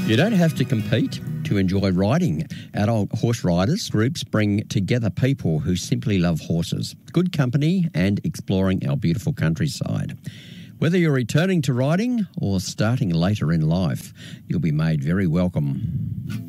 You don't have to compete to enjoy riding. Adult horse riders groups bring together people who simply love horses, good company and exploring our beautiful countryside. Whether you're returning to riding or starting later in life, you'll be made very welcome.